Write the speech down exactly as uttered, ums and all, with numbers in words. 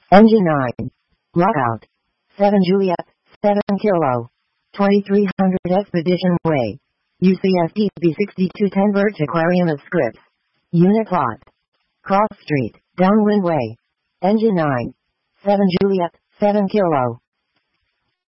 Engine nine. Lockout. seven Juliet, seven Kilo. twenty-three hundred Expedition Way. U C S T B sixty-two ten Birch Aquarium of Scripps. Unit plot. Cross Street, Downwind Way. Engine nine. seven Juliet, seven Kilo.